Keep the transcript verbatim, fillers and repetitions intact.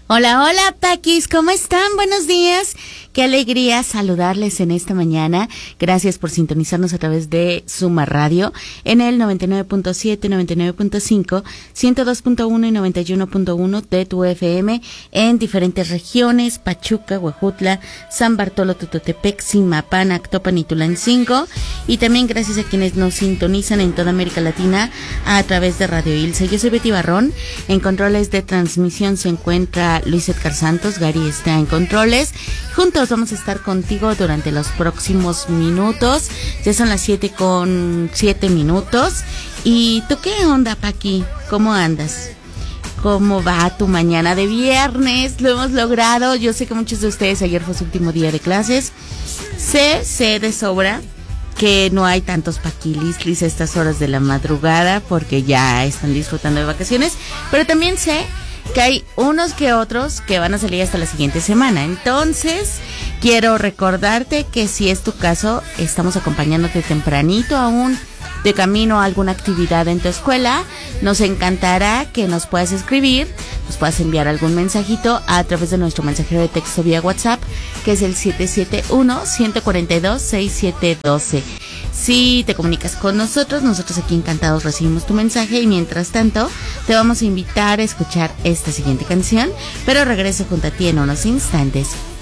Hola, hola, Paquis, ¿cómo están? Buenos días. Qué alegría saludarles en esta mañana. Gracias por sintonizarnos a través de Suma Radio en el noventa y nueve punto siete, noventa y nueve punto cinco, ciento dos punto uno y noventa y uno punto uno de tu F M en diferentes regiones: Pachuca, Huejutla, San Bartolo, Tototepec, Zimapán, Actopan y Tulancingo. Y también gracias a quienes nos sintonizan en toda América Latina a través de Radio Ilse. Yo soy Betty Barrón. En controles de transmisión se encuentra Luis Edgar Santos. Gary está en controles. Juntos vamos a estar contigo durante los próximos minutos. Ya son las siete con siete minutos. ¿Y tú qué onda, Paqui? ¿Cómo andas? ¿Cómo va tu mañana de viernes? Lo hemos logrado. Yo sé que muchos de ustedes ayer fue su último día de clases. Sé, sé de sobra que no hay tantos paquilistlis a estas horas de la madrugada porque ya están disfrutando de vacaciones. Pero también sé que hay unos que otros que van a salir hasta la siguiente semana. Entonces, quiero recordarte que si es tu caso, estamos acompañándote tempranito aún de camino a alguna actividad en tu escuela. Nos encantará que nos puedas escribir, nos puedas enviar algún mensajito a través de nuestro mensajero de texto vía WhatsApp, que es el siete siete uno, uno cuatro dos, seis siete uno dos. Si te comunicas con nosotros, nosotros aquí encantados recibimos tu mensaje y mientras tanto te vamos a invitar a escuchar esta siguiente canción, pero regreso junto a ti en unos instantes.